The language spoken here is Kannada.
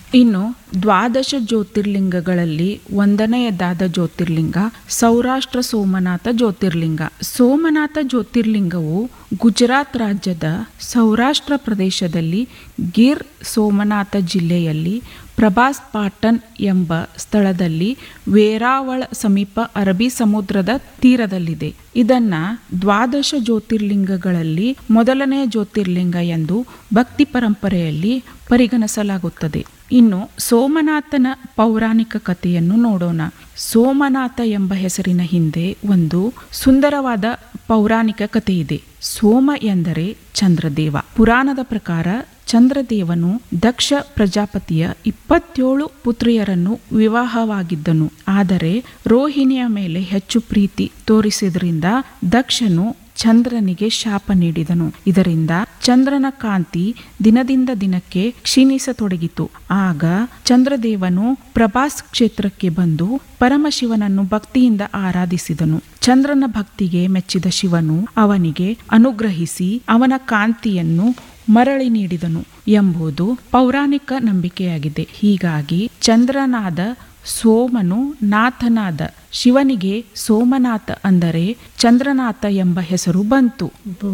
ಇನ್ನು ದ್ವಾದಶ ಜ್ಯೋತಿರ್ಲಿಂಗಗಳಲ್ಲಿ ಒಂದನೆಯದಾದ ಜ್ಯೋತಿರ್ಲಿಂಗ ಸೌರಾಷ್ಟ್ರ ಸೋಮನಾಥ ಜ್ಯೋತಿರ್ಲಿಂಗ. ಸೋಮನಾಥ ಜ್ಯೋತಿರ್ಲಿಂಗವು ಗುಜರಾತ್ ರಾಜ್ಯದ ಸೌರಾಷ್ಟ್ರ ಪ್ರದೇಶದಲ್ಲಿ ಗಿರ್ ಸೋಮನಾಥ ಜಿಲ್ಲೆಯಲ್ಲಿ ಪ್ರಭಾಸ್ ಪಾಟನ್ ಎಂಬ ಸ್ಥಳದಲ್ಲಿ ವೇರಾವಳ ಸಮೀಪ ಅರಬ್ಬಿ ಸಮುದ್ರದ ತೀರದಲ್ಲಿದೆ. ಇದನ್ನ ದ್ವಾದಶ ಜ್ಯೋತಿರ್ಲಿಂಗಗಳಲ್ಲಿ ಮೊದಲನೆಯ ಜ್ಯೋತಿರ್ಲಿಂಗ ಎಂದು ಭಕ್ತಿ ಪರಂಪರೆಯಲ್ಲಿ ಪರಿಗಣಿಸಲಾಗುತ್ತದೆ. ಇನ್ನು ಸೋಮನಾಥನ ಪೌರಾಣಿಕ ಕಥೆಯನ್ನು ನೋಡೋಣ. ಸೋಮನಾಥ ಎಂಬ ಹೆಸರಿನ ಹಿಂದೆ ಒಂದು ಸುಂದರವಾದ ಪೌರಾಣಿಕ ಕಥೆ ಇದೆ. ಸೋಮ ಎಂದರೆ ಚಂದ್ರದೇವ. ಪುರಾಣದ ಪ್ರಕಾರ ಚಂದ್ರದೇವನು ದಕ್ಷ ಪ್ರಜಾಪತಿಯ 27 ಪುತ್ರಿಯರನ್ನು ವಿವಾಹವಾಗಿದ್ದನು. ಆದರೆ ರೋಹಿಣಿಯ ಮೇಲೆ ಹೆಚ್ಚು ಪ್ರೀತಿ ತೋರಿಸಿದ್ರಿಂದ ದಕ್ಷನು ಚಂದ್ರನಿಗೆ ಶಾಪ ನೀಡಿದನು. ಇದರಿಂದ ಚಂದ್ರನ ಕಾಂತಿ ದಿನದಿಂದ ದಿನಕ್ಕೆ ಕ್ಷೀಣಿಸತೊಡಗಿತು. ಆಗ ಚಂದ್ರದೇವನು ಪ್ರಭಾಸ್ ಕ್ಷೇತ್ರಕ್ಕೆ ಬಂದು ಪರಮಶಿವನನ್ನು ಭಕ್ತಿಯಿಂದ ಆರಾಧಿಸಿದನು. ಚಂದ್ರನ ಭಕ್ತಿಗೆ ಮೆಚ್ಚಿದ ಶಿವನು ಅವನಿಗೆ ಅನುಗ್ರಹಿಸಿ ಅವನ ಕಾಂತಿಯನ್ನು ಮರಳಿ ನೀಡಿದನು ಎಂಬುದು ಪೌರಾಣಿಕ ನಂಬಿಕೆಯಾಗಿದೆ. ಹೀಗಾಗಿ ಚಂದ್ರನಾದ ಸೋಮನು ನಾಥನಾದ ಶಿವನಿಗೆ ಸೋಮನಾಥ ಅಂದರೆ ಚಂದ್ರನಾಥ ಎಂಬ ಹೆಸರು ಬಂತು.